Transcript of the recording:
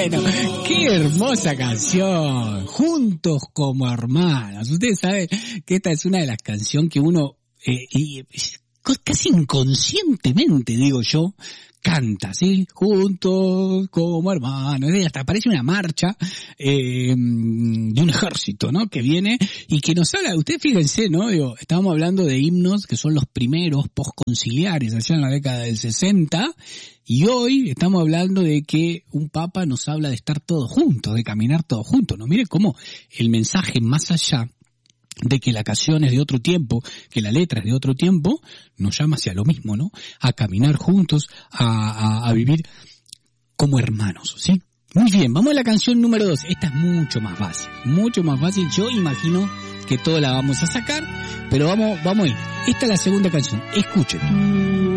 Bueno, qué hermosa canción. Juntos como hermanos. Ustedes saben que esta es una de las canciones que uno, casi inconscientemente, digo yo, canta, ¿sí? Juntos como hermanos. Hasta parece una marcha de un ejército, ¿no? Que viene y que nos habla. Ustedes fíjense, ¿no? Digo, estábamos hablando de himnos que son los primeros postconciliares allá en la década del 60, y hoy estamos hablando de que un papa nos habla de estar todos juntos, de caminar todos juntos, ¿no? Mire cómo el mensaje, más allá de que la canción es de otro tiempo, que la letra es de otro tiempo, nos llama hacia lo mismo, ¿no? A caminar juntos, a vivir como hermanos, ¿sí? Muy bien, vamos a la canción número 2. Esta es mucho más fácil. Yo imagino que todos la vamos a sacar, pero vamos a ir. Esta es la segunda canción. Escuchen.